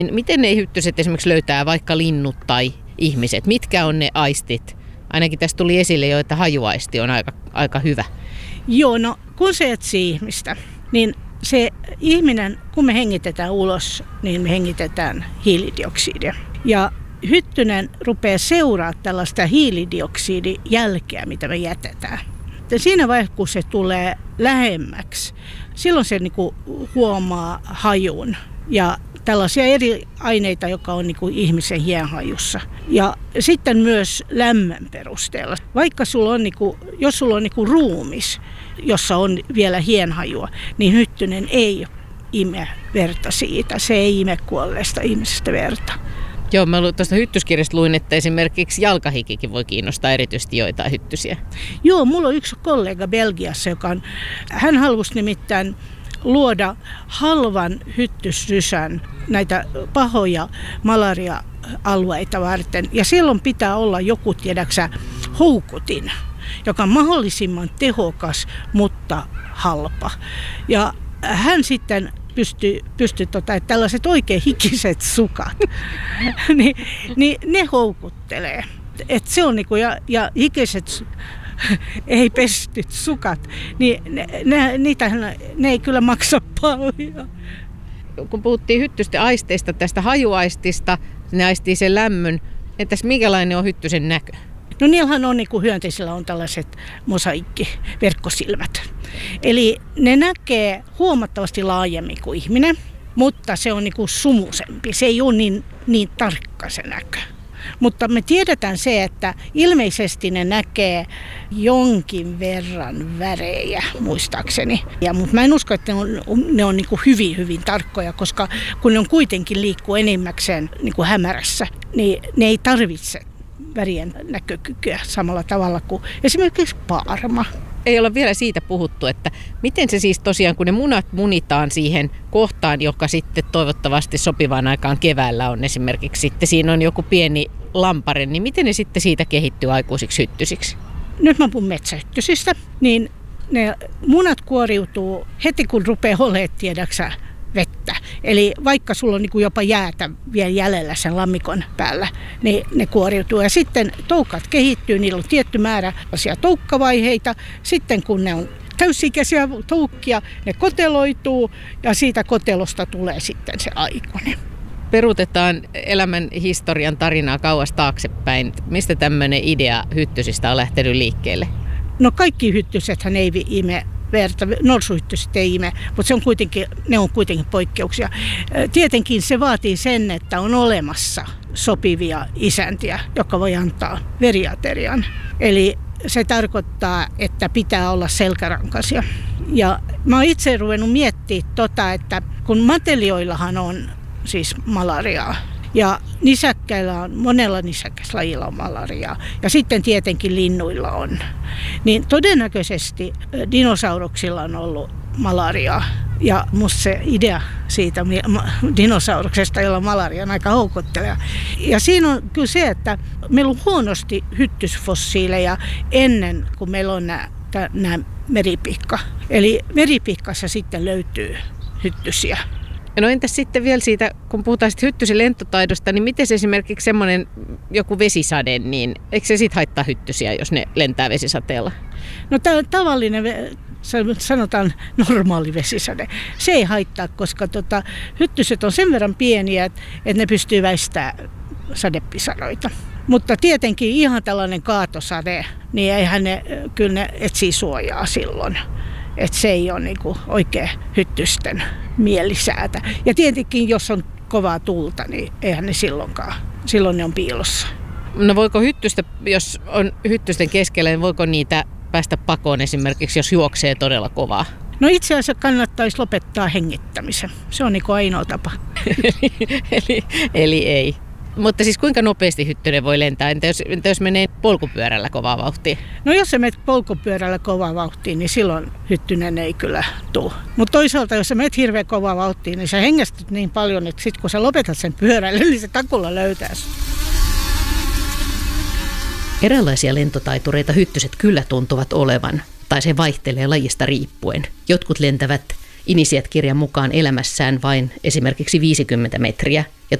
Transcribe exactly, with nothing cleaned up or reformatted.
Miten ne hyttyset esimerkiksi löytää vaikka linnut tai ihmiset? Mitkä on ne aistit? Ainakin tässä tuli esille jo, että hajuaisti on aika, aika hyvä. Joo, no kun se etsii ihmistä, niin se ihminen, kun me hengitetään ulos, niin me hengitetään hiilidioksidia. Ja hyttynen rupeaa seuraamaan tällaista hiilidioksidijälkeä, mitä me jätetään. Ja siinä vaiheessa, kun se tulee lähemmäksi, silloin se niinku huomaa hajun ja tällaisia eri aineita, jotka on niinku ihmisen hienhajussa. Ja sitten myös lämmön perusteella. Vaikka sulla on niinku, jos sulla on niinku ruumis, jossa on vielä hienhajua, niin hyttynen ei ime verta siitä. Se ei ime kuolleesta ihmisestä verta. Joo, mä tuosta hyttyskirjasta luin, että esimerkiksi jalkahikikin voi kiinnostaa erityisesti joitain hyttysiä. Joo, mulla on yksi kollega Belgiassa, joka on, hän halusi nimittäin luoda halvan hyttysrysän näitä pahoja malaria-alueita varten. Ja silloin pitää olla joku, tiedäksä, houkutin, joka on mahdollisimman tehokas, mutta halpa. Ja hän sitten pystyi, pystyi tota, että tällaiset oikein hikiset sukat, niin, niin ne houkuttelee. Et se on niinku, ja, ja hikiset ei pestyt sukat, niin ne, ne, niitä, ne ei kyllä maksa paljon. Kun puhuttiin hyttysten aisteista, tästä hajuaistista, ne aistii sen lämmön. Entäs minkälainen on hyttysen näkö? No niillähän on, niin kuin hyönteisillä on tällaiset mosaikkiverkkosilmät. Eli ne näkee huomattavasti laajemmin kuin ihminen, mutta se on niin kuin sumusempi. Se ei ole niin, niin tarkka se näkö. Mutta me tiedetään se, että ilmeisesti ne näkee jonkin verran värejä, muistaakseni. Ja, mutta mä en usko, että ne on, ne on niin kuin hyvin, hyvin tarkkoja, koska kun ne on kuitenkin liikkuu enimmäkseen niin kuin hämärässä, niin ne ei tarvitse värien näkökykyä samalla tavalla kuin esimerkiksi paarma. Ei olla vielä siitä puhuttu, että miten se siis tosiaan, kun ne munat munitaan siihen kohtaan, joka sitten toivottavasti sopivaan aikaan keväällä on esimerkiksi sitten, siinä on joku pieni lampare, niin miten ne sitten siitä kehittyy aikuisiksi hyttysiksi? Nyt mä puhun metsähyttysistä, niin ne munat kuoriutuu heti kun rupeaa olemaan, tiedäksä, vettä. Eli vaikka sulla on niin kuin jopa jäätä vielä jäljellä sen lammikon päällä, niin ne kuoriutuu. Ja sitten toukat kehittyy, niillä on tietty määrä toukkavaiheita. Sitten kun ne on täysikäisiä toukkia, ne koteloituu ja siitä kotelosta tulee sitten se aikuinen. Peruutetaan elämän historian tarinaa kauas taaksepäin. Mistä tämmöinen idea hyttysistä on lähtenyt liikkeelle? No kaikki hyttysethän ei ime verta, norsuhyttyset ei ime, mutta se on kuitenkin, ne on kuitenkin poikkeuksia. Tietenkin se vaatii sen, että on olemassa sopivia isäntiä, jotka voi antaa veriaterian. Eli se tarkoittaa, että pitää olla selkärankaisia. Ja mä oon itse ruvennut miettimään tota, että kun matelioillahan on siis malariaa, ja nisäkkäillä on, monella nisäkäslajilla on malariaa, ja sitten tietenkin linnuilla on. Niin todennäköisesti dinosauruksilla on ollut malariaa. Ja musta se idea siitä dinosauruksesta, jolla on malaria, on aika houkutteleva. Ja siinä on kyllä se, että meillä on huonosti hyttysfossiileja ennen kuin meillä on nämä, nämä meripihka. Eli meripikkassa sitten löytyy hyttysiä. No entäs sitten vielä siitä, kun puhutaan sitten hyttysen lentotaidosta, niin miten esimerkiksi semmoinen joku vesisade, niin eikö se sitten haittaa hyttysiä, jos ne lentää vesisateella? No tämä tavallinen, sanotaan normaali vesisade, se ei haittaa, koska tota, hyttyset on sen verran pieniä, että ne pystyy väistämään sadepisaroita. Mutta tietenkin ihan tällainen kaatosade, niin eihän ne, kyllä ne etsii suojaa silloin. Että se ei ole niinku oikein hyttysten mielisäätä. Ja tietenkin, jos on kovaa tuulta, niin eihän ne silloinkaan. Silloin ne on piilossa. No voiko hyttystä, jos on hyttysten keskellä, niin voiko niitä päästä pakoon esimerkiksi, jos juoksee todella kovaa? No itse asiassa kannattaisi lopettaa hengittämisen. Se on niinku ainoa tapa. eli, eli ei. Mutta siis kuinka nopeasti hyttynen voi lentää? Entä jos, entä jos menee polkupyörällä kovaa vauhtia? No jos sä menet polkupyörällä kovaa vauhtiin, niin silloin hyttynen ei kyllä tule. Mutta toisaalta jos sä menet hirveän kovaa vauhtiin, niin sä hengästyt niin paljon, että sit kun sä lopetat sen pyörälle, niin se takulla löytää sut. Eräänlaisia lentotaitureita hyttyset kyllä tuntuvat olevan, tai se vaihtelee lajista riippuen. Jotkut lentävät Inisiat-kirjan mukaan elämässään vain esimerkiksi viisikymmentä metriä. Ja